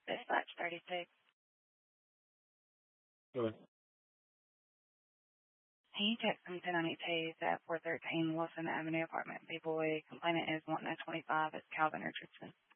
Dispatch 36. Good. Can you check some 1092s at 413 Wilson Avenue, apartment B Boy? Complainant is wanting a 25. It's Calvin Richardson.